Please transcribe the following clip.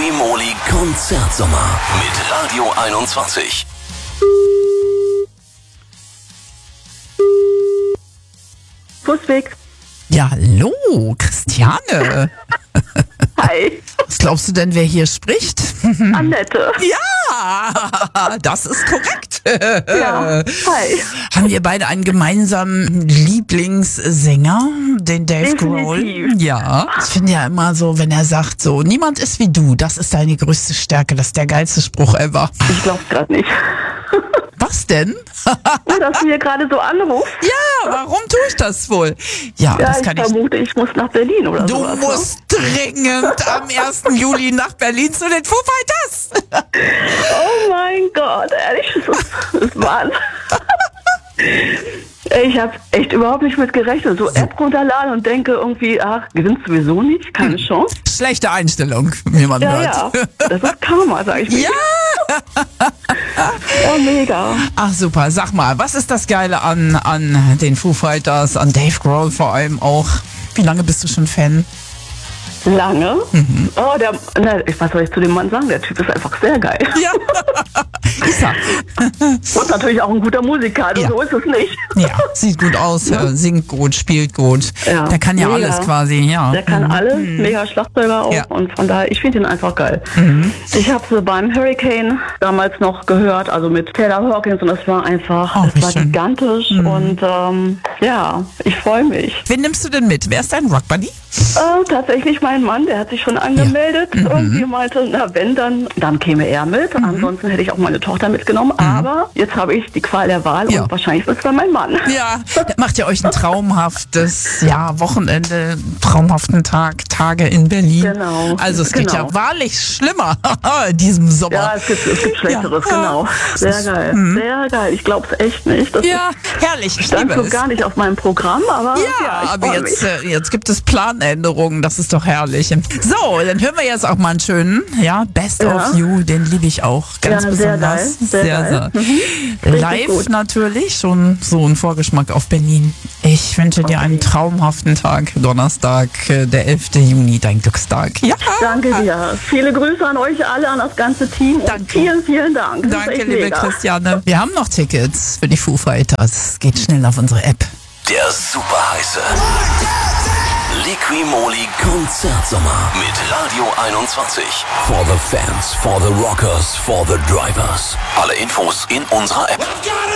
Liqui-Moly Konzertsommer mit Radio 21. Fußweg. Ja, hallo, Christiane. Hi. Was glaubst du denn, wer hier spricht? Annette. Ja, das ist korrekt. Ja. Hi. Haben wir beide einen gemeinsamen Lieblingssänger, den Dave Grohl? Definitiv. Ja. Ich finde ja immer so, wenn er sagt so, niemand ist wie du, das ist deine größte Stärke, das ist der geilste Spruch ever. Ich glaub's gerade nicht. Was denn? Ja, dass du hier gerade so anrufst. Ja, warum tue ich das wohl? Ja, Ja, das ich kann vermute, ich muss nach Berlin oder Du sowas. musst dringend am 1. Juli nach Berlin zu den Foo Fighters. Oh mein Gott, ehrlich, das ist Wahnsinn. Ich habe echt überhaupt nicht mit gerechnet. So App runterladen und denke irgendwie, ach, gewinnst sowieso nicht, keine Chance. Schlechte Einstellung, wie man Ja, hört. ja, das ist Karma, sag ich mir. Ja! Ja, mega. Ach super, sag mal, was ist das Geile an den Foo Fighters, an Dave Grohl vor allem auch? Wie lange bist du schon Fan? Lange. Oh, was soll ich zu dem Mann sagen? Der Typ ist einfach sehr geil. Ja, ist er. Und natürlich auch ein guter Musiker, also Ja. so ist es nicht. Ja, sieht gut aus, singt gut, spielt gut. Ja, Der kann ja mega. alles quasi, ja. Der kann alles, mega Schlagzeuger auch. Ja. Und von daher, ich finde ihn einfach geil. Ich habe sie beim Hurricane damals noch gehört, also mit Taylor Hawkins, und das war einfach, Oh, wie das war schön. gigantisch. Und ja, ich freue mich. Wen nimmst du denn mit? Wer ist dein Rockbuddy? Tatsächlich mein Mann, der hat sich schon angemeldet. Irgendwie meinte, na wenn, dann käme er mit. Ansonsten hätte ich auch meine Tochter mitgenommen. Aber jetzt habe ich die Qual der Wahl Ja. und wahrscheinlich wird es dann mein Mann. Ja, macht ihr euch ein traumhaftes Wochenende, traumhaften Tage in Berlin. Genau. Also es geht Genau. ja wahrlich schlimmer in diesem Sommer. Ja, es gibt Schlechteres, Ja. genau. Sehr geil, sehr geil. Ich glaube es echt nicht. Das Ja, herrlich, ich stand liebe so es. gar nicht auf meinem Programm, aber Ja, ich aber freu jetzt gibt es Planänderungen, das ist doch herrlich. So, dann hören wir jetzt auch mal einen schönen, Best Ja. of You, den liebe ich auch ganz Ja, sehr besonders. geil, sehr geil. Richtig Live gut. natürlich, schon so ein Vorgeschmack auf Berlin. Ich wünsche dir einen traumhaften Tag, Donnerstag, der 11. Juni, dein Glückstag. Ja, Danke dir. Viele Grüße an euch alle, an das ganze Team. Und Danke. vielen, vielen Dank. Das ist danke, echt liebe mega. Christiane. Wir haben noch Tickets für die Foo Fighters. Geht schnell auf unsere App. Der super heiße Liqui-Moly Konzertsommer mit Radio 21. For the fans, for the rockers, for the drivers. Alle Infos in unserer App.